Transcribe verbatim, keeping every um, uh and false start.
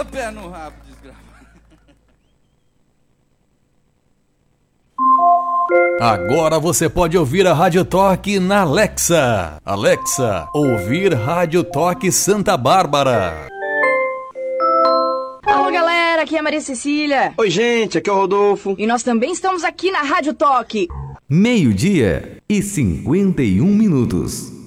Ô, pé no rabo, desgraça. Agora você pode ouvir a Rádio Toque na Alexa. Alexa, ouvir Rádio Toque Santa Bárbara. Alô, galera, aqui é a Maria Cecília. Oi, gente, aqui é o Rodolfo. E nós também estamos aqui na Rádio Toque. Meio-dia e cinquenta e um minutos.